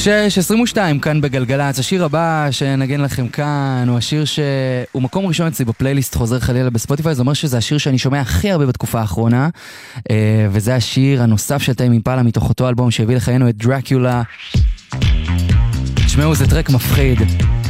6:22 כאן בגלגלצ. השיר הבא שנגן לכם כאן הוא השיר שהוא מקום ראשון אצלי בפלייליסט חוזר חלילה בספוטיפיי. זה אומר שזה השיר שאני שומע הכי הרבה בתקופה האחרונה, וזה השיר הנוסף של טיימ אימפלה מתוך אותו אלבום שהביא לחיינו את דרקולה. תשמעו, זה טרק מפחיד.